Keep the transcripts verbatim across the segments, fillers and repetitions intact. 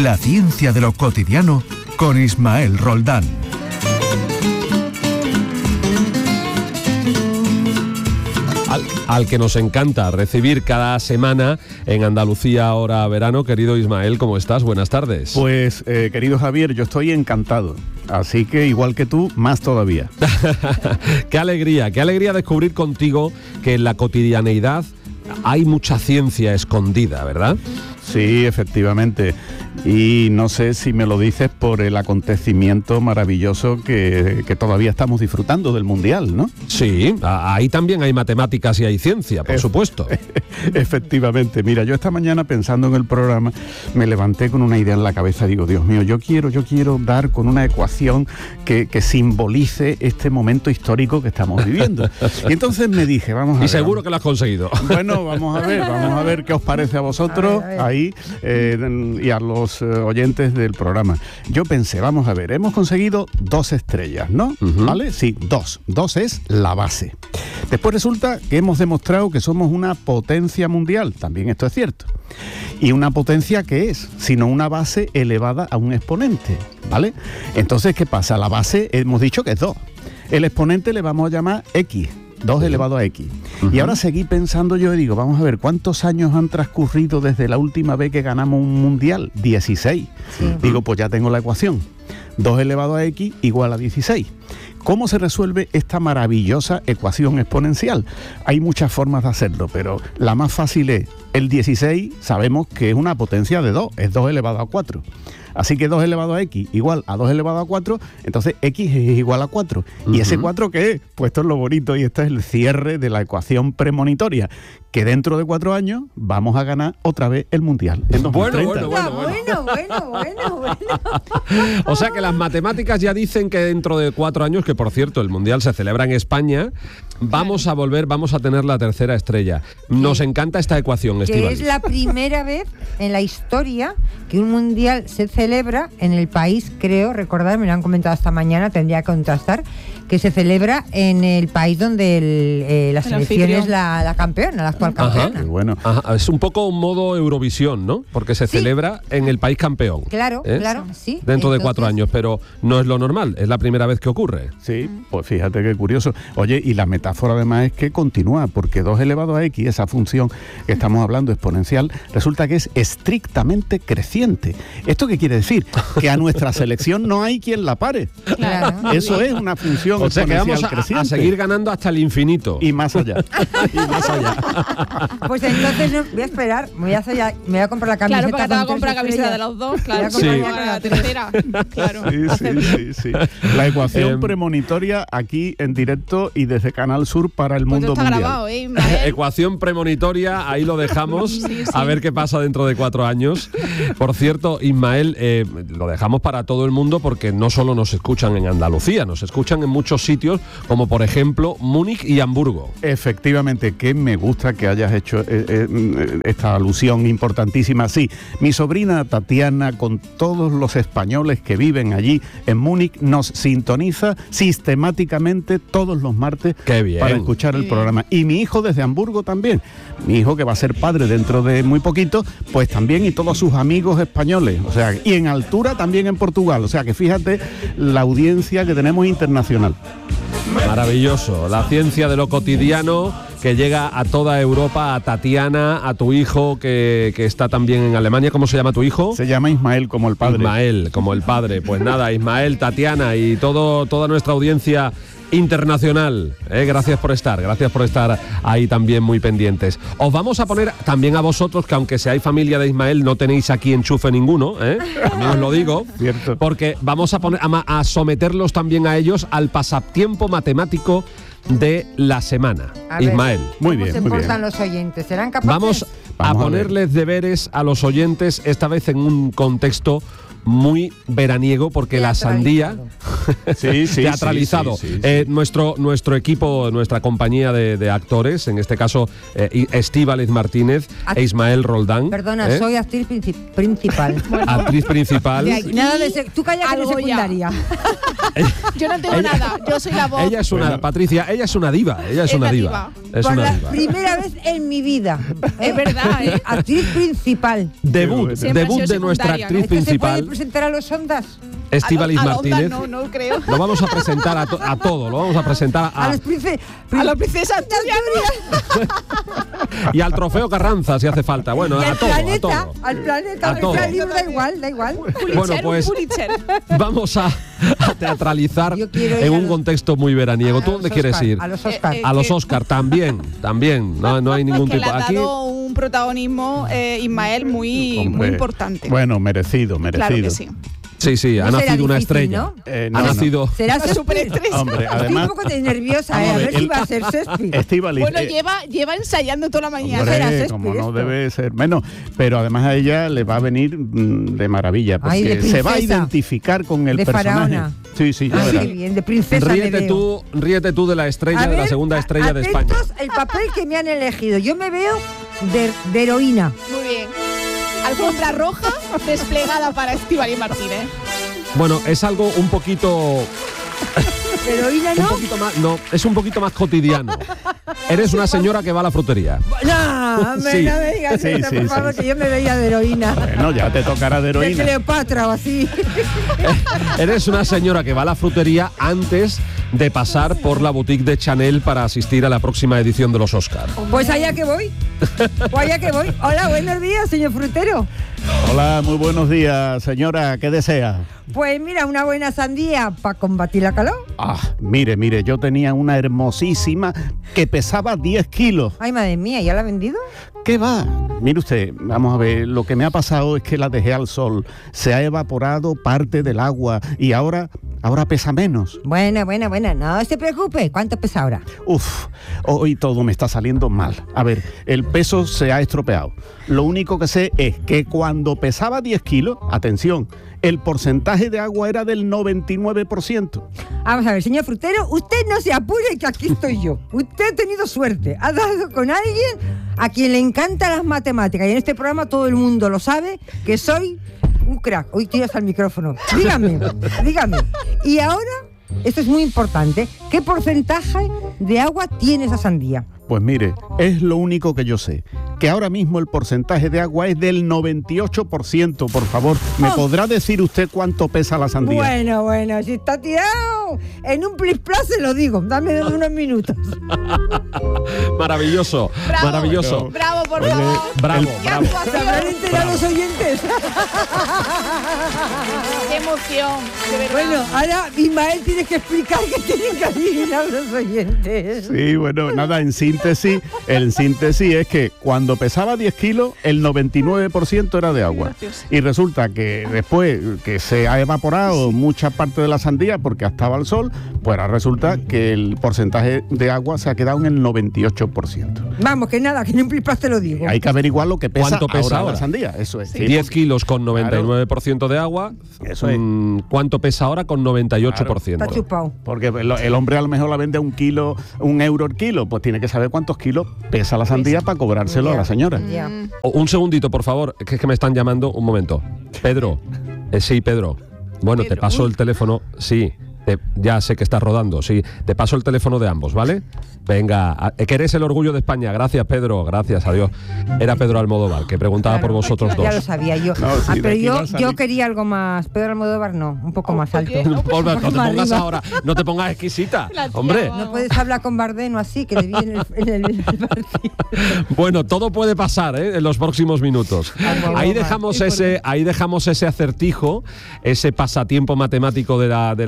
La ciencia de lo cotidiano con Ismael Roldán. Al, al que nos encanta recibir cada semana en Andalucía Ahora Verano. Querido Ismael, ¿cómo estás? Buenas tardes. Pues, eh, querido Javier, yo estoy encantado. Así que, igual que tú, más todavía. Qué alegría, qué alegría descubrir contigo que en la cotidianeidad hay mucha ciencia escondida, ¿verdad? Sí, efectivamente. Y no sé si me lo dices por el acontecimiento maravilloso que, que todavía estamos disfrutando del Mundial, ¿no? Sí, ahí también hay matemáticas y hay ciencia, por e- supuesto. Efectivamente. Mira, yo esta mañana pensando en el programa me levanté con una idea en la cabeza. Digo, Dios mío, yo quiero, yo quiero dar con una ecuación que, que simbolice este momento histórico que estamos viviendo. Y entonces me dije, vamos a ver. Y seguro vamos. que lo has conseguido. Bueno, vamos a ver, vamos a ver qué os parece a vosotros a ver, a ver. ahí eh, y a los oyentes del programa. Yo pensé, vamos a ver, hemos conseguido dos estrellas, ¿no? Uh-huh. ¿Vale? Sí, dos. Dos es la base. Después resulta que hemos demostrado que somos una potencia mundial. También esto es cierto. ¿Y una potencia qué es? Sino una base elevada a un exponente, ¿vale? Entonces, ¿qué pasa? La base hemos dicho que es dos. El exponente le vamos a llamar X. dos elevado a X. Uh-huh. Y ahora seguí pensando yo y digo, vamos a ver, ¿cuántos años han transcurrido desde la última vez que ganamos un mundial? dieciséis. Sí. Digo, pues ya tengo la ecuación. dos elevado a X igual a dieciséis. ¿Cómo se resuelve esta maravillosa ecuación exponencial? Hay muchas formas de hacerlo, pero la más fácil es, el dieciséis sabemos que es una potencia de dos, es dos elevado a cuatro. Así que dos elevado a X igual a dos elevado a cuatro, entonces X es igual a cuatro. Uh-huh. ¿Y ese cuatro qué es? Pues esto es lo bonito y este es el cierre de la ecuación premonitoria, que dentro de cuatro años vamos a ganar otra vez el Mundial. En dos mil treinta. Bueno, bueno, bueno, bueno, bueno, bueno, bueno. O sea que las matemáticas ya dicen que dentro de cuatro años, que por cierto el Mundial se celebra en España, vamos a volver, vamos a tener la tercera estrella. Nos encanta esta ecuación, Estíbaliz. Que es la primera vez en la historia que un Mundial se celebra en el país, creo, recordar, me lo han comentado esta mañana, tendría que contrastar, que se celebra en el país donde el, eh, la selección es la, la campeona, la actual campeona. Ajá, bueno. Ajá, es un poco un modo Eurovisión, ¿no? Porque se sí. celebra en el país campeón. Claro, ¿eh? claro, sí. Dentro Entonces... de cuatro años, pero no es lo normal, es la primera vez que ocurre. Sí, pues fíjate qué curioso. Oye, y la metáfora además es que continúa, porque dos elevado a X, esa función que estamos hablando exponencial, resulta que es estrictamente creciente. ¿Esto qué quiere decir? Que a nuestra selección no hay quien la pare. Claro. Eso es una función o sea que vamos a, a seguir ganando hasta el infinito. Y más allá. y más allá. Pues entonces no, voy a esperar, me voy a, hacer ya, me voy a comprar la camiseta. Claro, porque te vas a comprar la camiseta de los dos, claro. Sí. La tercera. Claro. Sí, sí, sí, sí. La ecuación eh, premonitoria aquí en directo y desde Canal Sur para el pues mundo está mundial. Grabado, ¿eh, ecuación premonitoria, ahí lo dejamos, sí, sí. a ver qué pasa dentro de cuatro años. Por cierto, Ismael, eh, lo dejamos para todo el mundo porque no solo nos escuchan en Andalucía, nos escuchan en muchos sitios, como por ejemplo Múnich y Hamburgo. Efectivamente, que me gusta que hayas hecho eh, eh, esta alusión importantísima. Sí, mi sobrina Tatiana, con todos los españoles que viven allí en Múnich, nos sintoniza sistemáticamente todos los martes para escuchar el programa. Y mi hijo desde Hamburgo también, mi hijo que va a ser padre dentro de muy poquito, pues también, y todos sus amigos españoles, o sea, y en altura también en Portugal, o sea que fíjate la audiencia que tenemos internacional. Maravilloso, la ciencia de lo cotidiano que llega a toda Europa, a Tatiana, a tu hijo que, que está también en Alemania. ¿Cómo se llama tu hijo? Se llama Ismael, como el padre. Ismael, como el padre. Pues nada, Ismael, Tatiana y todo, toda nuestra audiencia internacional, ¿eh? Gracias por estar, gracias por estar ahí también muy pendientes. Os vamos a poner también a vosotros, que aunque seáis familia de Ismael, no tenéis aquí enchufe ninguno, ¿eh? También os lo digo, cierto. Porque vamos a, poner, a, a someterlos también a ellos al pasatiempo matemático de la semana. A ver, Ismael. Muy bien, ¿cómo se muy portan bien. los oyentes? ¿Serán capaces? Vamos, vamos a ponerles a deberes a los oyentes, esta vez en un contexto muy veraniego porque la sandía Sí, sí, teatralizado. sí, sí, sí, Eh, sí. nuestro nuestro equipo, nuestra compañía de, de actores, en este caso eh, Estíbaliz Martínez Act- e Ismael Roldán. Perdona, ¿eh? soy actriz princi- principal. Actriz principal. De aquí Nada de sec- tú calla que eres algo ya. secundaria. Yo no tengo Ella- nada, yo soy la voz. Ella es una, Bueno. Patricia, ella es una diva, ella es, Es una la diva. diva. Es Por una la diva. primera vez en mi vida. Es verdad, ¿eh? Actriz principal. Debut, Siempre ha debut sido de nuestra secundaria, ¿no? actriz ¿Es que se puede principal, presentar a los ondas? Estíbaliz A lo- a la onda Martínez. No, no creo. Lo vamos a presentar a, to- a todo, lo vamos a presentar A a, los prince- A la princesa Asturiana. y al trofeo Carranza si hace falta. Bueno, Y a al todo, a planeta, todo. al planeta, A aunque sea todo. el libro, da igual, da igual. Pulitzer, Bueno, pues un Pulitzer. vamos a, a teatralizar Yo quiero ir en a un los- contexto muy veraniego. A ¿Tú los dónde quieres Oscar, ir? A los Eh, Oscar. eh, A los que- Oscar también, también. No, no hay ningún Que le tipo. ha Aquí dado un protagonismo, eh, Ismael, muy, muy Hombre, importante. Bueno, merecido, merecido. claro que sí. sí, sí, ha No será nacido una difícil, estrella. ¿no? Eh, Ha no, no. nacido. Será Una superestrella. Hombre, Estoy además, un poco de nerviosa, Vamos eh, a a ver, ver si el- va a ser Shakespeare. Estíbaliz, Bueno, eh, lleva, lleva ensayando toda la mañana. será Hombre, Shakespeare como no esto. debe ser menos, pero además a ella le va a venir mm, de maravilla porque Ay, de se va a princesa. identificar con el De personaje. faraona. Sí, sí, ya Ah, verás. qué bien, de princesa me Ríete veo. tú, ríete tú de la estrella, A de la ver, segunda a- estrella de España. atentos el papel que me han elegido. Yo me veo de, de heroína. Muy bien. Alfombra roja desplegada para Estíbaliz Martínez. Bueno, es algo un poquito, ¿Heroína un no? poquito más, no, es un poquito más cotidiano. Eres una señora que va a la frutería. No, hombre, Sí. no me digas Sí, eso, sí, por sí, favor, sí. que yo me veía de heroína. Bueno, ya te tocará de De heroína. Cleopatra o así. Eres una señora que va a la frutería antes de pasar por la boutique de Chanel para asistir a la próxima edición de los Oscars. Pues allá que voy. Pues allá que voy. Hola, buenos días, señor frutero. Hola, muy buenos días, señora. ¿Qué desea? Pues mira, una buena sandía para combatir la calor. Ah, mire, mire, yo tenía una hermosísima que pesaba diez kilos. Ay, madre mía, ¿ya la ha vendido? ¿Qué va? Mire usted, vamos a ver, lo que me ha pasado es que la dejé al sol, se ha evaporado parte del agua y ahora, ahora pesa menos. Buena, buena, buena. No se preocupe. ¿Cuánto pesa ahora? Uf, hoy todo me está saliendo mal. A ver, el peso se ha estropeado. Lo único que sé es que cuando pesaba diez kilos, atención, el porcentaje de agua era del noventa y nueve por ciento. Vamos a ver, señor frutero, usted no se apure que aquí estoy yo. Usted ha tenido suerte. Ha dado con alguien a quien le encantan las matemáticas. Y en este programa todo el mundo lo sabe que soy un crack. Hoy tiras al micrófono. Dígame, dígame. Y ahora, esto es muy importante, ¿qué porcentaje de agua tiene esa sandía? Pues mire, es lo único que yo sé, que ahora mismo el porcentaje de agua es del noventa y ocho por ciento, por favor. ¿Me Oh. podrá decir usted cuánto pesa la sandía? Bueno, bueno, si está tirado en un plis plas se lo digo. Dame unos minutos. Maravilloso, Bravo. maravilloso. Bravo, por Oye, favor. Bravo, ¡Qué bravo. ¿Se habrán actuación! enterado los oyentes? ¡Qué emoción! De verdad. Bueno, ahora Ismael tienes que explicar qué tienen que adivinar los oyentes. Sí, bueno, nada, en síntesis, en síntesis es que cuando pesaba diez kilos, el noventa y nueve por ciento era de agua. Gracioso. Y resulta que después que se ha evaporado mucha parte de la sandía porque estaba al sol, pues ahora resulta que el porcentaje de agua se ha quedado en el noventa y ocho por ciento. Vamos, que nada, que en un plis plas te lo digo. Hay que averiguar lo que pesa, ¿Cuánto pesa ahora, ahora? la sandía, eso es. Sí, diez porque- kilos con noventa y nueve por ciento de agua. Eso es. Mm, ¿Cuánto pesa ahora con noventa y ocho por ciento? Está chupado. Porque el, el hombre a lo mejor la vende a un kilo, un euro el kilo, pues tiene que saber cuántos kilos pesa la sandía para cobrárselo a la señora. Ya. O- Un segundito, por favor, que es que me están llamando. Un momento. Pedro. Eh, sí, Pedro. Bueno, te Pedro. paso el teléfono. Sí, te- ya sé que estás rodando. Sí, te paso el teléfono de ambos, ¿vale? Venga, a- que eres el orgullo de España. Gracias, Pedro. Gracias, adiós. Era Pedro Almodóvar, que preguntaba Claro, por vosotros Ya lo dos. sabía yo. No, sí, Ah, de pero aquí yo, va a salir. yo quería algo más. Pedro Almodóvar no, un poco más ¿por alto. qué? Volve, no te Un poco más pongas arriba. ahora, no te pongas exquisita, La tía, hombre. va. No puedes hablar con Bardeno así, que le vi en el, en el- en el partido. Bueno, todo puede pasar, ¿eh? En los próximos minutos. Almodóvar. Ahí dejamos ese, ahí dejamos ese acertijo, ese pasatiempo matemático de la, de la semana.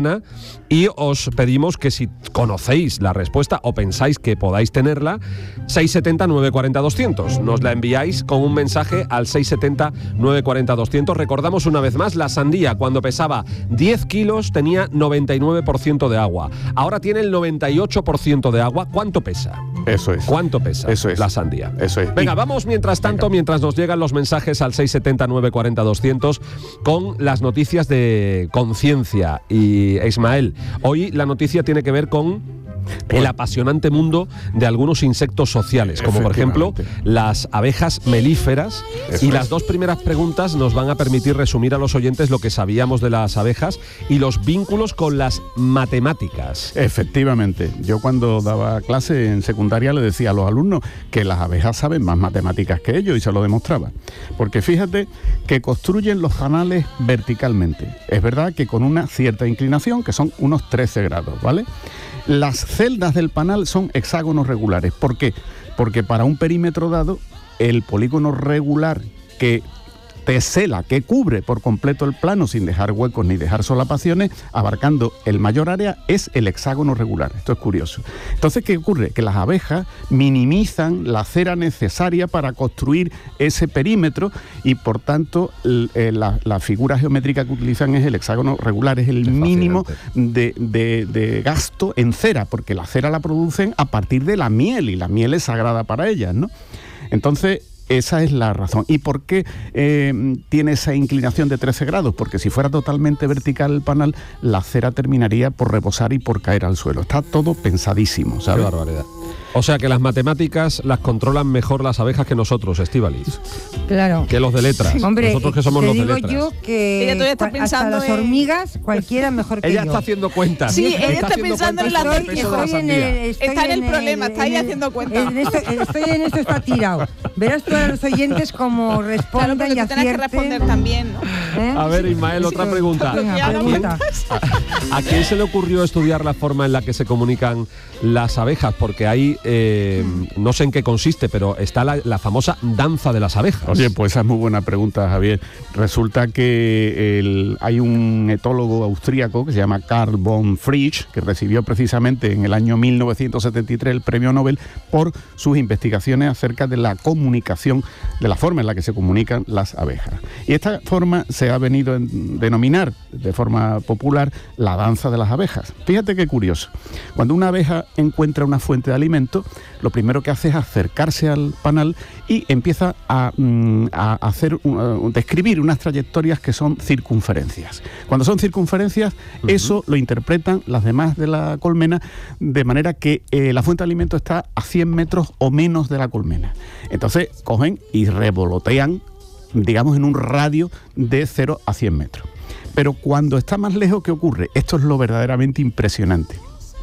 mañana y os pedimos que si conocéis la respuesta o pensáis que podáis tenerla, seis siete cero, nueve cuatro cero, doscientos. Nos la enviáis con un mensaje al seis siete cero, nueve cuatro cero, doscientos. Recordamos una vez más, la sandía cuando pesaba diez kilos tenía noventa y nueve por ciento de agua. Ahora tiene el noventa y ocho por ciento de agua. ¿Cuánto pesa? Eso es. ¿Cuánto pesa Eso es. la sandía? Eso es. Venga, Y- vamos mientras tanto, Venga. mientras nos llegan los mensajes al seis siete cero, nueve cuatro cero, doscientos con las noticias de conciencia. Y Ismael, hoy la noticia tiene que ver con el apasionante mundo de algunos insectos sociales, como por ejemplo Efectivamente. las abejas melíferas. Eso Y es. las dos primeras preguntas nos van a permitir resumir a los oyentes lo que sabíamos de las abejas y los vínculos con las matemáticas. Efectivamente, yo cuando daba clase en secundaria le decía a los alumnos que las abejas saben más matemáticas que ellos y se lo demostraba. Porque fíjate que construyen los canales verticalmente. Es verdad que con una cierta inclinación, que son unos trece grados, ¿vale? Las celdas del panal son hexágonos regulares. ¿Por qué? Porque para un perímetro dado, el polígono regular que tesela, que cubre por completo el plano sin dejar huecos ni dejar solapaciones, abarcando el mayor área, es el hexágono regular. Esto es curioso. Entonces, ¿qué ocurre? Que las abejas minimizan la cera necesaria para construir ese perímetro y, por tanto, l- eh, la, la figura geométrica que utilizan es el hexágono regular, es el Es mínimo fascinante. de, de- de gasto en cera, porque la cera la producen a partir de la miel y la miel es sagrada para ellas, ¿no? Entonces, esa es la razón. ¿Y por qué eh, tiene esa inclinación de trece grados? Porque si fuera totalmente vertical el panal, la cera terminaría por rebosar y por caer al suelo. Está todo pensadísimo, Qué ¿sabes? barbaridad. O sea que las matemáticas las controlan mejor las abejas que nosotros, Estíbaliz, Claro. que los de letras. Hombre, nosotros que somos te los de digo letras. yo que Ella todavía está cua- hasta pensando las en- hormigas, cualquiera mejor que Ella yo. está haciendo cuentas. Sí, ella está haciendo pensando en cuentas la del lógica. peso de la Estoy en sandía. el, estoy Está en el problema, el- está ahí en el- haciendo cuentas. en esto- estoy en esto, está tirado. Verás tú a los oyentes cómo Claro, respondan porque y tú tienes que acierten. responder también, ¿no? ¿Eh? A ver, Ismael, otra pregunta. Venga, Ya ¿A no quién, pregunta. a, a quién se le ocurrió estudiar la forma en la que se comunican las abejas? Porque ahí, eh, no sé en qué consiste, pero está la, la famosa danza de las abejas. Oye, pues esa es muy buena pregunta, Javier. Resulta que el- hay un etólogo austríaco que se llama Karl von Frisch, que recibió precisamente en el año mil novecientos setenta y tres el premio Nobel por sus investigaciones acerca de la comunicación, de la forma en la que se comunican las abejas. Y esta forma se ha venido a denominar de forma popular la danza de las abejas. Fíjate qué curioso. Cuando una abeja encuentra una fuente de alimento, lo primero que hace es acercarse al panal y empieza a, mm, a hacer, uh, describir unas trayectorias que son circunferencias. Cuando son circunferencias, uh-huh. eso lo interpretan las demás de la colmena de manera que eh, la fuente de alimento está a cien metros o menos de la colmena. Entonces cogen y revolotean, digamos, en un radio de cero a cien metros. Pero cuando está más lejos, ¿qué ocurre? Esto es lo verdaderamente impresionante.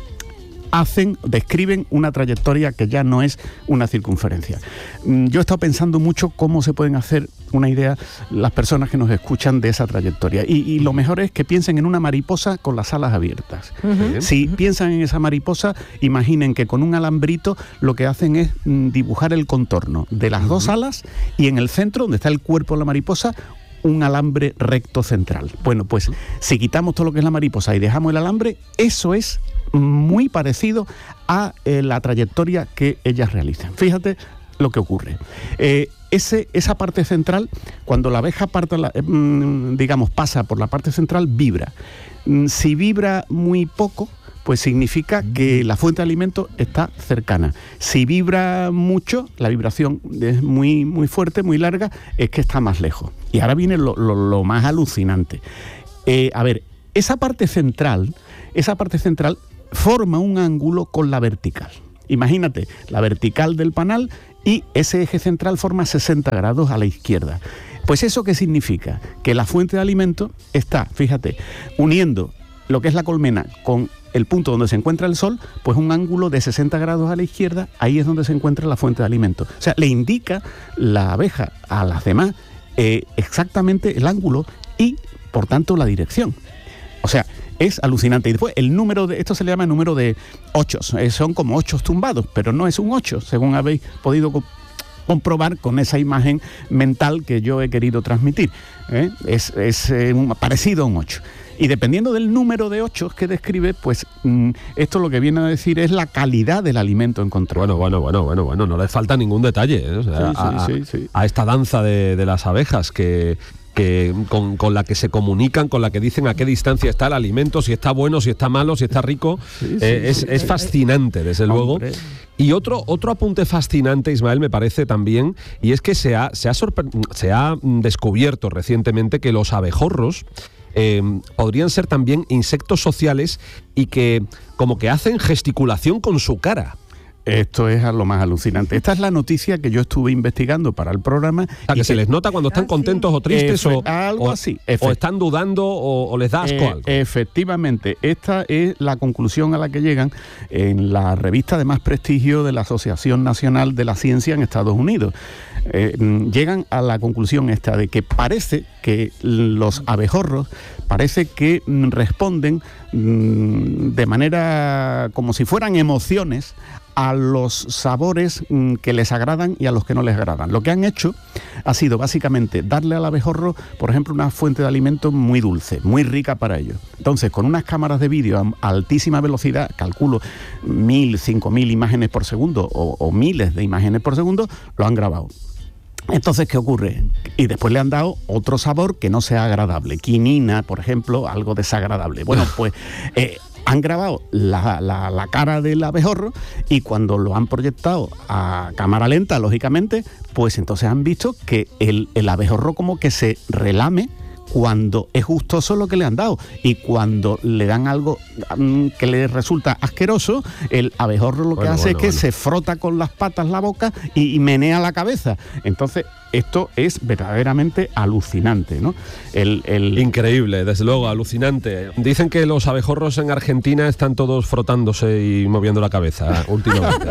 Hacen, describen una trayectoria que ya no es una circunferencia. Yo he estado pensando mucho cómo se pueden hacer una idea las personas que nos escuchan de esa trayectoria. Y, y lo mejor es que piensen en una mariposa con las alas abiertas. Uh-huh. Si piensan en esa mariposa, imaginen que con un alambrito lo que hacen es mm, dibujar el contorno de las uh-huh. dos alas y en el centro, donde está el cuerpo de la mariposa, un alambre recto central. Bueno, pues si quitamos todo lo que es la mariposa y dejamos el alambre, eso es muy parecido a eh, la trayectoria que ellas realizan. Fíjate lo que ocurre. Eh, ese, esa parte central, cuando la abeja parta la, eh, digamos, pasa por la parte central, vibra. Si vibra muy poco, pues significa que la fuente de alimento está cercana. Si vibra mucho, la vibración es muy, muy fuerte, muy larga, es que está más lejos. Y ahora viene lo, lo, lo más alucinante. Eh, a ver, esa parte central, esa parte central forma un ángulo con la vertical. Imagínate, la vertical del panal y ese eje central forma sesenta grados a la izquierda. Pues ¿eso qué significa? Que la fuente de alimento está, fíjate, uniendo lo que es la colmena con el punto donde se encuentra el sol, pues un ángulo de sesenta grados a la izquierda, ahí es donde se encuentra la fuente de alimento. O sea, le indica la abeja a las demás eh, exactamente el ángulo y, por tanto, la dirección. O sea, es alucinante. Y después el número de, esto se le llama número de ochos, eh, son como ochos tumbados, pero no es un ocho, según habéis podido co- comprobar con esa imagen mental que yo he querido transmitir. ¿eh? Es, es eh, un, parecido a un ocho. Y dependiendo del número de ochos que describe, pues mm, esto lo que viene a decir es la calidad del alimento encontrado. Bueno, bueno, bueno, bueno, bueno, no le falta ningún detalle, ¿eh? O sea, Sí, sí, a, sí, sí. a esta danza de, de las abejas que... que con, con la que se comunican, con la que dicen a qué distancia está el alimento, si está bueno, si está malo, si está rico. Sí, sí, eh, es, sí, es sí. fascinante, desde luego. Hombre. Y otro, otro apunte fascinante, Ismael, me parece también, y es que se ha, se ha, sorpre- se ha descubierto recientemente que los abejorros eh, podrían ser también insectos sociales y que como que hacen gesticulación con su cara. Esto es a lo más alucinante. Esta es la noticia que yo estuve investigando para el programa. O sea, que y se les nota cuando están Ah, sí. contentos o tristes Efe- o, algo o- así, o efe- están dudando o, o les da asco Eh, algo. efectivamente, esta es la conclusión a la que llegan en la revista de más prestigio de la Asociación Nacional de la Ciencia en Estados Unidos. Eh, mm, llegan a la conclusión esta de que parece que los abejorros parece que mm, responden mm, de manera como si fueran emociones a los sabores mm, que les agradan y a los que no les agradan. Lo que han hecho ha sido básicamente darle al abejorro, por ejemplo, una fuente de alimento muy dulce, muy rica para ellos. Entonces, con unas cámaras de vídeo a altísima velocidad, calculo mil, cinco mil imágenes por segundo o, o miles de imágenes por segundo, lo han grabado. Entonces, ¿qué ocurre? Y después le han dado otro sabor que no sea agradable. Quinina, por ejemplo, algo desagradable. Bueno, pues eh, han grabado la, la, la cara del abejorro y cuando lo han proyectado a cámara lenta, lógicamente, pues entonces han visto que el, el abejorro como que se relame cuando es gustoso lo que le han dado, y cuando le dan algo mm, que le resulta asqueroso, el abejorro lo que Bueno, hace bueno, es que bueno. se frota con las patas la boca y, y menea la cabeza. Entonces, esto es verdaderamente alucinante, ¿no? El, el- Increíble, desde luego, alucinante. Dicen que los abejorros en Argentina están todos frotándose y moviendo la cabeza últimamente.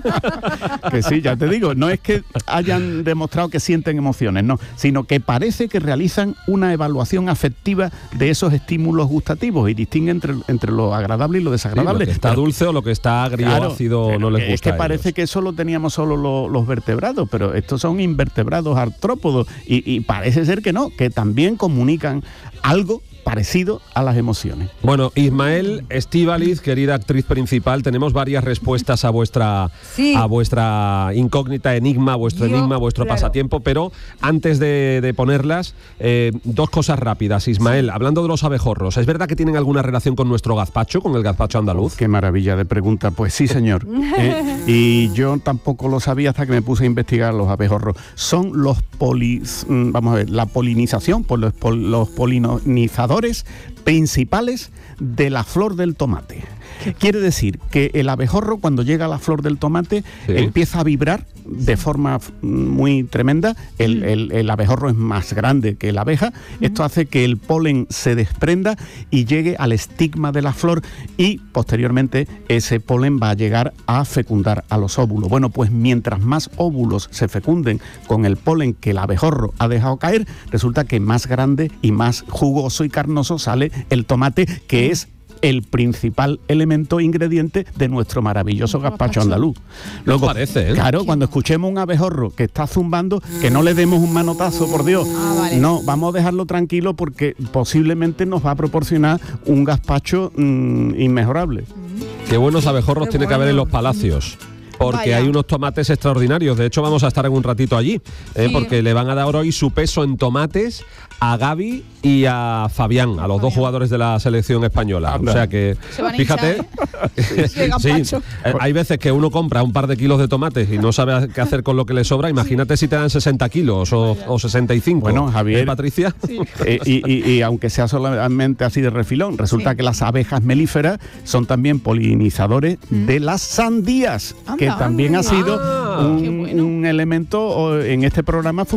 que sí, ya te digo, no es que hayan demostrado que sienten emociones, no, sino que parece que realizan una evaluación afectiva de esos estímulos gustativos y distinguen entre, entre lo agradable y lo Sí, desagradable. lo que está Pero- dulce o lo que está agrio Claro, ácido pero no les es gusta. que a parece ellos. que eso lo teníamos solo lo- los vertebrados, pero estos son invertebrados artrópodos y, y parece ser que no, que también comunican algo parecido a las emociones. Bueno, Ismael Estíbaliz, querida actriz principal, tenemos varias respuestas a vuestra Sí. a vuestra incógnita, enigma, vuestro Yo, enigma, vuestro claro. pasatiempo, pero antes de, de ponerlas, eh, dos cosas rápidas. Ismael, hablando de los abejorros, ¿es verdad que tienen alguna relación con nuestro gazpacho, con el gazpacho andaluz? Qué maravilla de pregunta. Pues sí, señor. Eh, y yo tampoco lo sabía hasta que me puse a investigar los abejorros. Son los polis, mm, vamos a ver, la polinización por los, pol- los polinizadores principales de la flor del tomate. Quiere decir que el abejorro, cuando llega a la flor del tomate, Sí. empieza a vibrar de forma f- muy tremenda. El, el- el abejorro es más grande que la abeja. Esto hace que el polen se desprenda y llegue al estigma de la flor, y posteriormente ese polen va a llegar a fecundar a los óvulos. Bueno, pues mientras más óvulos se fecunden con el polen que el abejorro ha dejado caer, resulta que más grande y más jugoso y carnoso sale el tomate, que es el principal elemento ingrediente de nuestro maravilloso gazpacho andaluz. Luego, parece, ¿eh? claro, cuando escuchemos un abejorro que está zumbando, que no le demos un manotazo, por Dios. Ah, vale. No, vamos a dejarlo tranquilo porque posiblemente nos va a proporcionar un gazpacho mm, inmejorable. Qué buenos abejorros Qué tiene que haber en bueno. los palacios. Porque Vaya. hay unos tomates extraordinarios. De hecho, vamos a estar en un ratito allí. ¿eh? Sí. Porque le van a dar hoy su peso en tomates a Gaby y a Fabián, a los dos jugadores de la selección española. Anda. O sea que, Se van a fíjate, hinchar, ¿eh? De gazpacho. eh, hay veces que uno compra un par de kilos de tomates y no sabe qué hacer con lo que le sobra. Imagínate si te dan sesenta kilos o, o sesenta y cinco. Bueno, Javier- ¿Eh, Patricia? Eh, y, y- y aunque sea solamente así de refilón, resulta Sí. que las abejas melíferas son también polinizadores de las sandías, que Anda. también ha sido Ah, un, qué bueno. un elemento o, en este programa